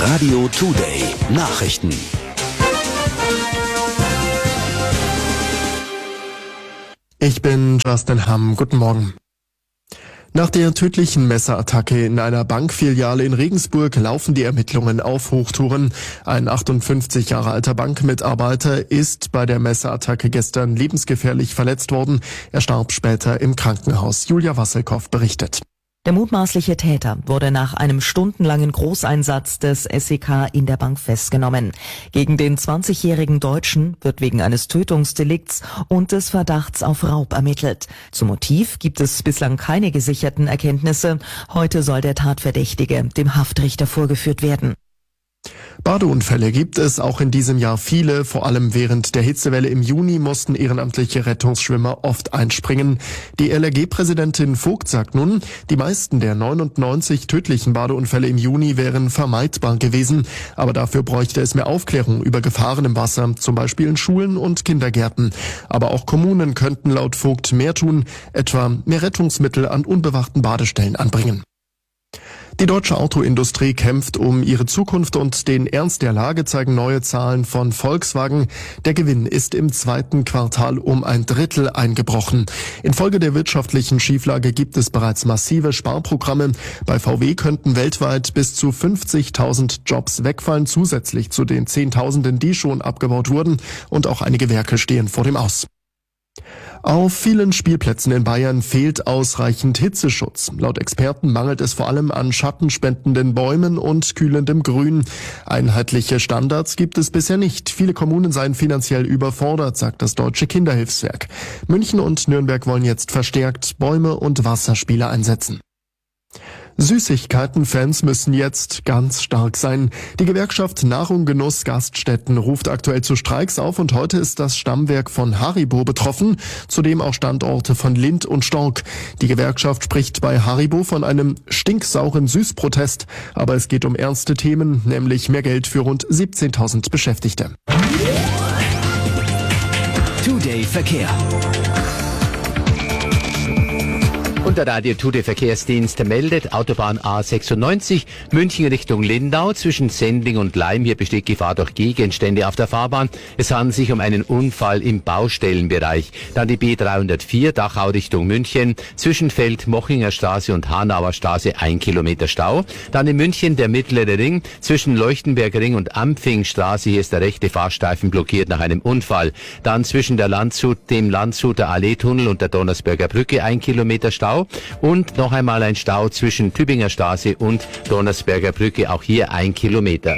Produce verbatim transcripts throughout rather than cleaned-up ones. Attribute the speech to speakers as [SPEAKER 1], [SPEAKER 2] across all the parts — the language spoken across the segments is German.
[SPEAKER 1] Radio Today Nachrichten.
[SPEAKER 2] Ich bin Justin Hamm. Guten Morgen. Nach der tödlichen Messerattacke in einer Bankfiliale in Regensburg laufen die Ermittlungen auf Hochtouren. Ein achtundfünfzig Jahre alter Bankmitarbeiter ist bei der Messerattacke gestern lebensgefährlich verletzt worden. Er starb später im Krankenhaus. Julia Wasselkow berichtet.
[SPEAKER 3] Der mutmaßliche Täter wurde nach einem stundenlangen Großeinsatz des S E K in der Bank festgenommen. Gegen den zwanzigjährigen Deutschen wird wegen eines Tötungsdelikts und des Verdachts auf Raub ermittelt. Zum Motiv gibt es bislang keine gesicherten Erkenntnisse. Heute soll der Tatverdächtige dem Haftrichter vorgeführt werden.
[SPEAKER 2] Badeunfälle gibt es auch in diesem Jahr viele. Vor allem während der Hitzewelle im Juni mussten ehrenamtliche Rettungsschwimmer oft einspringen. Die L R G-Präsidentin Vogt sagt nun, die meisten der neunundneunzig tödlichen Badeunfälle im Juni wären vermeidbar gewesen. Aber dafür bräuchte es mehr Aufklärung über Gefahren im Wasser, zum Beispiel in Schulen und Kindergärten. Aber auch Kommunen könnten laut Vogt mehr tun, etwa mehr Rettungsmittel an unbewachten Badestellen anbringen. Die deutsche Autoindustrie kämpft um ihre Zukunft und den Ernst der Lage zeigen neue Zahlen von Volkswagen. Der Gewinn ist im zweiten Quartal um ein Drittel eingebrochen. Infolge der wirtschaftlichen Schieflage gibt es bereits massive Sparprogramme. Bei V W könnten weltweit bis zu fünfzigtausend Jobs wegfallen, zusätzlich zu den Zehntausenden, die schon abgebaut wurden. Und auch einige Werke stehen vor dem Aus. Auf vielen Spielplätzen in Bayern fehlt ausreichend Hitzeschutz. Laut Experten mangelt es vor allem an schattenspendenden Bäumen und kühlendem Grün. Einheitliche Standards gibt es bisher nicht. Viele Kommunen seien finanziell überfordert, sagt das Deutsche Kinderhilfswerk. München und Nürnberg wollen jetzt verstärkt Bäume und Wasserspiele einsetzen. Süßigkeiten-Fans müssen jetzt ganz stark sein. Die Gewerkschaft Nahrung, Genuss, Gaststätten ruft aktuell zu Streiks auf und heute ist das Stammwerk von Haribo betroffen, zudem auch Standorte von Lindt und Stork. Die Gewerkschaft spricht bei Haribo von einem stinksauren Süßprotest, aber es geht um ernste Themen, nämlich mehr Geld für rund siebzehntausend Beschäftigte.
[SPEAKER 1] Today Verkehr.
[SPEAKER 4] Und der Radio Today Verkehrsdienst meldet, Autobahn A sechsundneunzig, München Richtung Lindau, zwischen Sendling und Laim. Hier besteht Gefahr durch Gegenstände auf der Fahrbahn. Es handelt sich um einen Unfall im Baustellenbereich. Dann die B dreihundertvier, Dachau Richtung München, zwischen Feld-Mochinger Straße und Hanauer Straße, ein Kilometer Stau. Dann in München der mittlere Ring, zwischen Leuchtenberg Ring und Ampfingstraße. Hier ist der rechte Fahrstreifen blockiert nach einem Unfall. Dann zwischen der Landshut, dem Landshuter Allee-Tunnel und der Donnersberger Brücke, ein Kilometer Stau. Und noch einmal ein Stau zwischen Tübinger Straße und Donnersberger Brücke, auch hier ein Kilometer.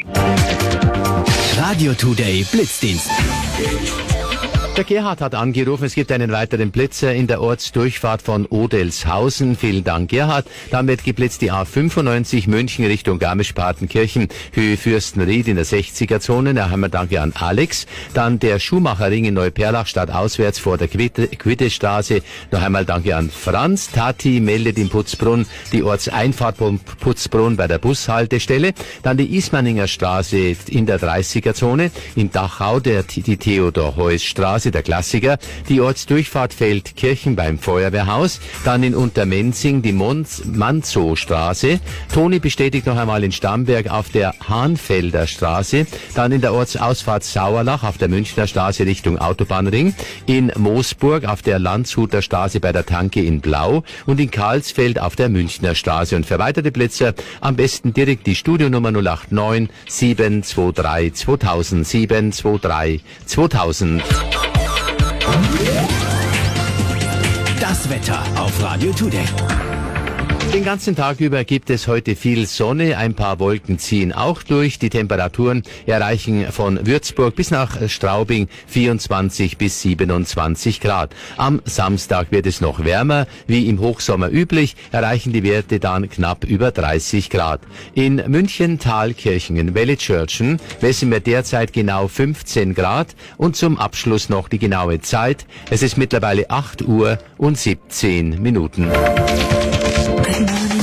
[SPEAKER 1] Radio Today Blitzdienst.
[SPEAKER 4] Der Gerhard hat angerufen, es gibt einen weiteren Blitzer in der Ortsdurchfahrt von Odelshausen. Vielen Dank, Gerhard. Dann wird geblitzt die A fünfundneunzig München Richtung Garmisch-Partenkirchen, Höhe Fürstenried in der sechziger Zone. Da haben wir Danke an Alex. Dann der Schuhmacherring in Neuperlach stadtauswärts vor der Quittestraße. Noch einmal Danke an Franz. Tati meldet in Putzbrunn die Ortseinfahrt von Putzbrunn bei der Bushaltestelle. Dann die Ismaninger Straße in der dreißiger Zone. In Dachau der, die Theodor-Heuss-Straße, der Klassiker. Die Ortsdurchfahrt Feldkirchen beim Feuerwehrhaus. Dann in Untermenzing die Manzow-Straße. Toni bestätigt noch einmal in Stamberg auf der Hahnfelder Straße. Dann in der Ortsausfahrt Sauerlach auf der Münchner Straße Richtung Autobahnring. In Moosburg auf der Landshuter Straße bei der Tanke in Blau. Und in Karlsfeld auf der Münchner Straße. Und für weitere Blitzer am besten direkt die Studionummer null acht neun sieben zwei drei zweitausend sieben zwei drei zweitausend.
[SPEAKER 1] Das Wetter auf Radio Today.
[SPEAKER 4] Den ganzen Tag über gibt es heute viel Sonne, ein paar Wolken ziehen auch durch. Die Temperaturen erreichen von Würzburg bis nach Straubing vierundzwanzig bis siebenundzwanzig Grad. Am Samstag wird es noch wärmer, wie im Hochsommer üblich, erreichen die Werte dann knapp über dreißig Grad. In München, Thalkirchen, in Wellitzschörtchen messen wir derzeit genau fünfzehn Grad und zum Abschluss noch die genaue Zeit. Es ist mittlerweile acht Uhr und siebzehn Minuten.
[SPEAKER 5] Good morning.